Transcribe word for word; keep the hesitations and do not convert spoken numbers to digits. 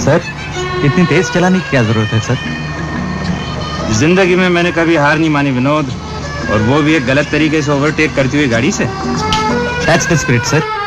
Sir, इतनी तेज चलाने की क्या जरूरत है सर? जिंदगी में मैंने कभी हार नहीं मानी विनोद, और वो भी एक गलत तरीके से ओवरटेक करती हुई गाड़ी से। That's the spirit, sir.